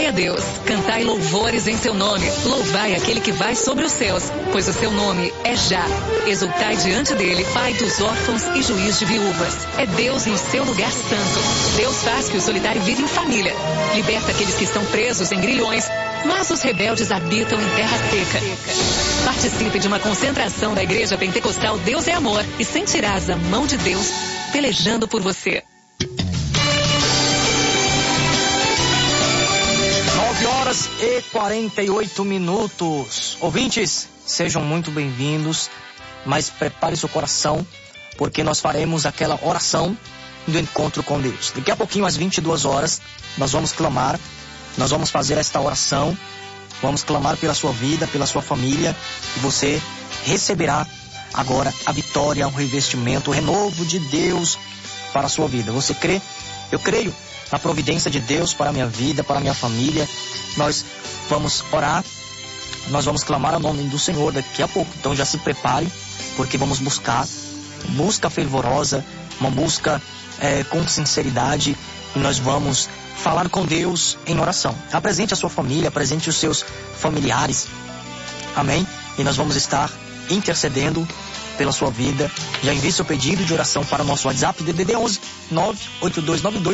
Louvai a Deus, cantai louvores em seu nome, louvai aquele que vai sobre os céus, pois o seu nome é Já. Exultai diante dele, Pai dos órfãos e juiz de viúvas. É Deus no seu lugar santo. Deus faz que o solitário viva em família. Liberta aqueles que estão presos em grilhões, mas os rebeldes habitam em terra seca. Participe de uma concentração da Igreja Pentecostal Deus é Amor e sentirás a mão de Deus pelejando por você. 9h48. Ouvintes, sejam muito bem-vindos, mas prepare seu coração, porque nós faremos aquela oração do encontro com Deus. Daqui a pouquinho, às 22 horas, nós vamos clamar, nós vamos fazer esta oração, vamos clamar pela sua vida, pela sua família, e você receberá agora a vitória, o revestimento, o renovo de Deus para a sua vida. Você crê? Eu creio na providência de Deus para a minha vida, para a minha família. Nós vamos orar, nós vamos clamar ao nome do Senhor daqui a pouco. Então já se prepare, porque vamos buscar, busca fervorosa, uma busca com sinceridade, e nós vamos falar com Deus em oração. Apresente a sua família, apresente os seus familiares, amém? E nós vamos estar intercedendo pela sua vida. Já envie seu pedido de oração para o nosso WhatsApp, DDD 11 98292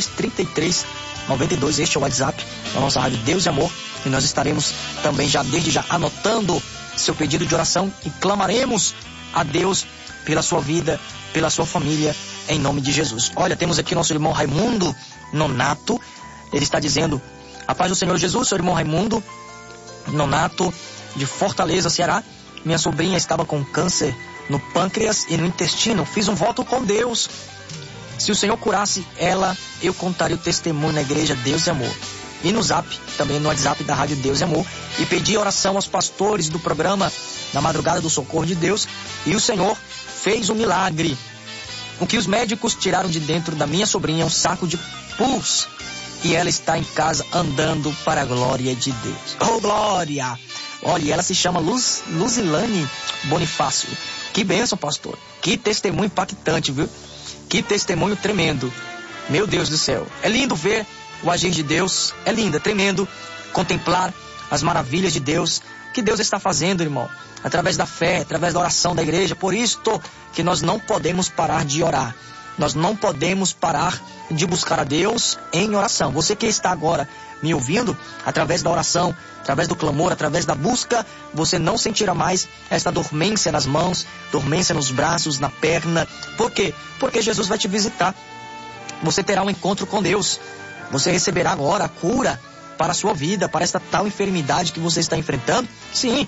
3392. Este é o WhatsApp da nossa rádio Deus e Amor, e nós estaremos também desde já anotando seu pedido de oração e clamaremos a Deus pela sua vida, pela sua família, em nome de Jesus. Olha, temos aqui nosso irmão Raimundo Nonato. Ele está dizendo: a paz do Senhor Jesus, seu irmão Raimundo Nonato, de Fortaleza, Ceará. Minha sobrinha estava com câncer no pâncreas e no intestino. Fiz um voto com Deus. Se o Senhor curasse ela, eu contaria o testemunho na igreja Deus e Amor. E no Zap, também no WhatsApp da rádio Deus e Amor. E pedi oração aos pastores do programa na madrugada do Socorro de Deus. E o Senhor fez um milagre. O que os médicos tiraram de dentro da minha sobrinha é um saco de pus. E ela está em casa andando para a glória de Deus. Oh, glória! Olha, ela se chama Luzilane Bonifácio. Que bênção, pastor. Que testemunho impactante, viu? Que testemunho tremendo. Meu Deus do céu. É lindo ver o agir de Deus. É lindo, é tremendo contemplar as maravilhas de Deus que Deus está fazendo, irmão. Através da fé, através da oração da igreja. Por isto que nós não podemos parar de orar. Nós não podemos parar de buscar a Deus em oração. Você que está agora me ouvindo, através da oração, através do clamor, através da busca, você não sentirá mais esta dormência nas mãos, dormência nos braços, na perna. Por quê? Porque Jesus vai te visitar. Você terá um encontro com Deus. Você receberá agora a cura para a sua vida, para esta tal enfermidade que você está enfrentando. Sim,